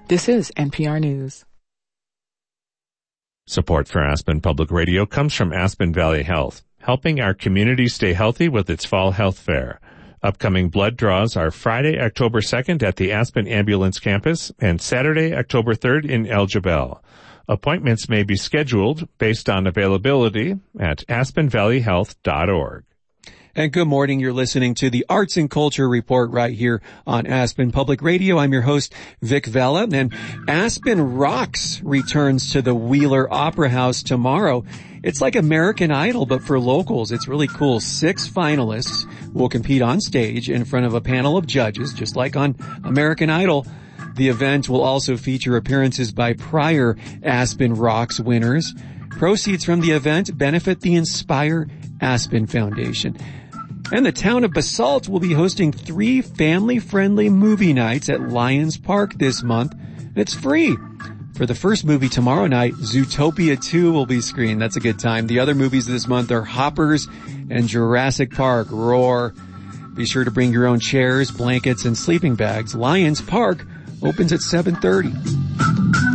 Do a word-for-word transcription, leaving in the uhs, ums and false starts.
This is N P R News. Support for Aspen Public Radio comes from Aspen Valley Health, helping our community stay healthy with its fall health fair. Upcoming blood draws are Friday, October second at the Aspen Ambulance Campus and Saturday, October third in El Jebel. Appointments may be scheduled based on availability at aspen valley health dot org. And good morning. You're listening to the Arts and Culture Report right here on Aspen Public Radio. I'm your host, Vic Vela, and Aspen Rocks returns to the Wheeler Opera House tomorrow. It's like American Idol, but for locals. It's really cool. Six finalists will compete on stage in front of a panel of judges, just like on American Idol. The event will also feature appearances by prior Aspen Rocks winners. Proceeds from the event benefit the Inspire Aspen Foundation. And the town of Basalt will be hosting three family-friendly movie nights at Lions Park this month. It's free. For the first movie tomorrow night, Zootopia two will be screened. That's a good time. The other movies this month are Hoppers and Jurassic Park Roar. Be sure to bring your own chairs, blankets, and sleeping bags. Lions Park opens at seven thirty.